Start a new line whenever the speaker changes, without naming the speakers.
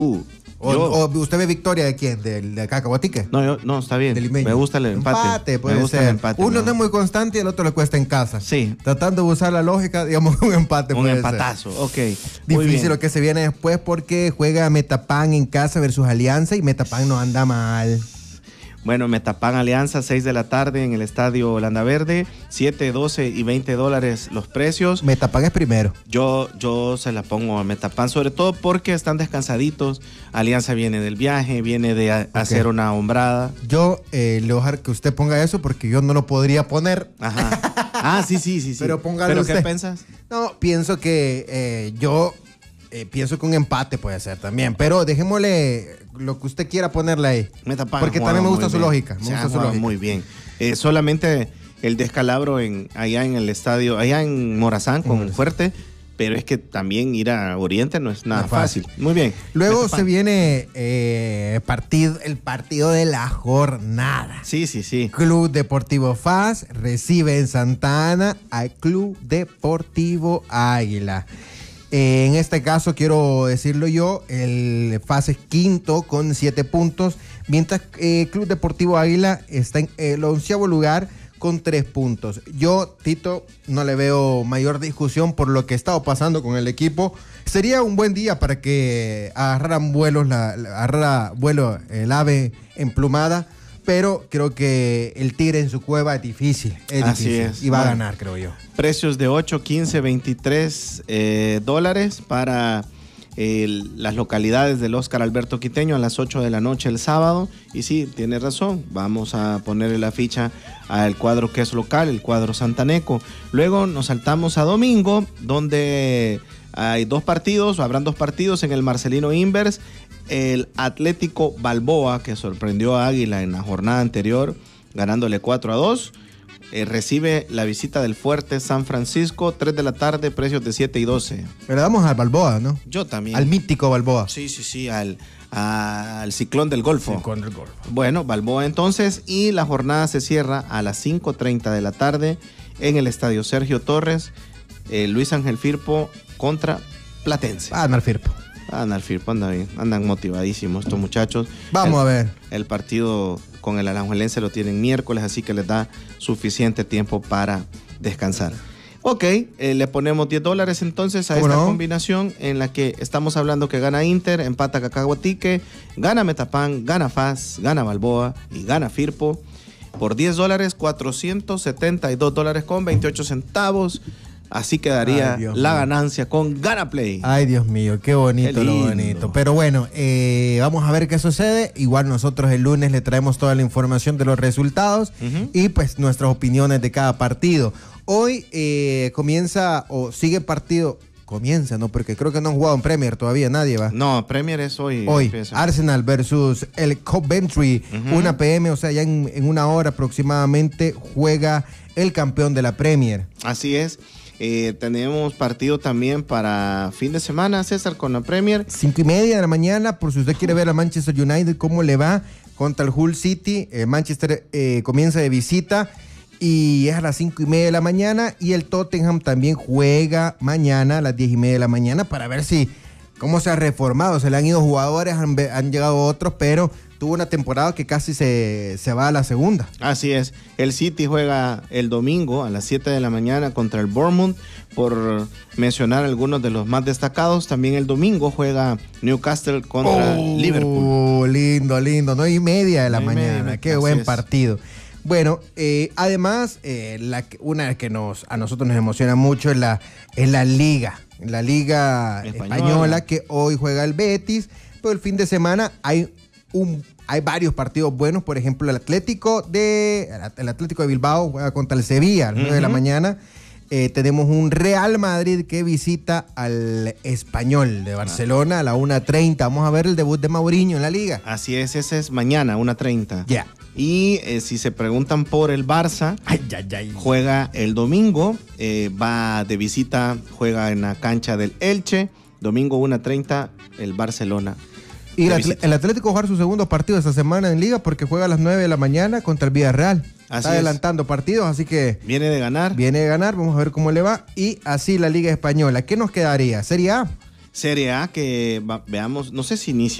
¿O usted ve victoria de quién? ¿De Cacahuatique?
No, está bien.
Me
gusta el empate.
Puede ser. Uno no es muy constante y el otro le cuesta en casa.
Sí.
Tratando de usar la lógica, digamos, un empate
un
puede
empatazo,
ser.
Ok.
Difícil lo que se viene después porque juega Metapan en casa versus Alianza y Metapan no anda mal.
Bueno, Metapan Alianza, 6 de la tarde en el estadio Holanda Verde, 7, 12 y $20 los precios.
Metapan es primero.
Yo se la pongo a Metapan, sobre todo porque están descansaditos. Alianza viene del viaje, viene de hacer una hombrada.
Yo le voy a dejar que usted ponga eso porque yo no lo podría poner.
Ajá. Sí.
Pero póngalo
¿Pero
usted.
qué piensas?
No, pienso que pienso que un empate puede ser también, pero dejémosle lo que usted quiera ponerle ahí.
Metapan
porque también me gusta su lógica.
Muy bien. Solamente el descalabro allá en el estadio, allá en Morazán con Fuerte, pero es que también ir a Oriente no es nada fácil. Muy bien.
Luego se viene el partido de la jornada.
Sí.
Club Deportivo FAS recibe en Santa Ana al Club Deportivo Águila. En este caso, quiero decirlo yo, el FAS es quinto con 7 puntos, mientras Club Deportivo Águila está en el 11º lugar con 3 puntos. Yo, Tito, no le veo mayor discusión por lo que ha estado pasando con el equipo. Sería un buen día para que agarrara vuelo el ave emplumada, pero creo que el tigre en su cueva es difícil.
Así es.
Y va a ganar, creo yo.
Precios de 8, 15, 23 dólares para las localidades del Óscar Alberto Quiteño a las 8 de la noche el sábado. Y sí, tiene razón, vamos a ponerle la ficha al cuadro que es local, el cuadro santaneco. Luego nos saltamos a domingo, donde hay habrán dos partidos en el Marcelino Inverse. El Atlético Balboa, que sorprendió a Águila en la jornada anterior, ganándole 4-2. Recibe la visita del Fuerte San Francisco, 3 de la tarde, precios de 7 y 12.
Pero le damos al Balboa, ¿no?
Yo también.
Al mítico Balboa.
Sí, al Ciclón del Golfo.
Ciclón del Golfo.
Bueno, Balboa entonces, y la jornada se cierra a las 5:30 de la tarde en el Estadio Sergio Torres, Luis Ángel Firpo contra Platense.
Ganar Firpo.
Anda bien, andan motivadísimos estos muchachos.
Vamos a ver.
El partido con el alajuelense lo tienen miércoles, así que les da suficiente tiempo para descansar. Ok, le ponemos $10 entonces a esta combinación en la que estamos hablando que gana Inter, empata Cacahuatique, gana Metapan, gana FAS, gana Balboa y gana Firpo. Por $10, $472 con 28 centavos. Así quedaría la ganancia con GanaPlay.
Ay, Dios mío, qué bonito, lo bonito. Pero bueno, vamos a ver qué sucede. Igual nosotros el lunes le traemos toda la información de los resultados y pues nuestras opiniones de cada partido. Hoy comienza o sigue partido. Comienza, ¿no? Porque creo que no han jugado en Premier todavía, nadie va.
No, Premier es hoy.
Arsenal versus el Coventry, 1 p.m., o sea, ya en una hora aproximadamente juega el campeón de la Premier.
Así es. Tenemos partido también para fin de semana, César, con la Premier.
5:30 de la mañana, por si usted quiere ver a Manchester United, cómo le va contra el Hull City. Manchester comienza de visita y es a las 5:30 de la mañana. Y el Tottenham también juega mañana a las 10:30 de la mañana para ver cómo se ha reformado. Se le han ido jugadores, han llegado otros, pero tuvo una temporada que casi se va a la segunda.
Así es. El City juega el domingo a las 7 de la mañana contra el Bournemouth, por mencionar algunos de los más destacados. También el domingo juega Newcastle contra Liverpool.
Lindo, 9:30 de la mañana. Qué buen partido. Bueno, además, una que a nosotros nos emociona mucho es la Liga. La Liga Española, que hoy juega el Betis, pero el fin de semana hay varios partidos buenos. Por ejemplo, el Atlético de Bilbao juega contra el Sevilla a las 9 de la mañana. Tenemos un Real Madrid que visita al Español de Barcelona a la 1:30. Vamos a ver el debut de Mourinho en la Liga.
Así es, ese es mañana, 1:30.
Ya.
Y si se preguntan por el Barça, juega el domingo, va de visita, juega en la cancha del Elche. Domingo 1:30, el Barcelona.
Y el Atlético jugar su segundo partido esta semana en Liga porque juega a las 9 de la mañana contra el Villarreal. Está adelantando partidos, así que...
Viene de ganar,
vamos a ver cómo le va. Y así la Liga Española. ¿Qué nos quedaría? ¿Serie A?
Serie A que veamos, no sé si inicia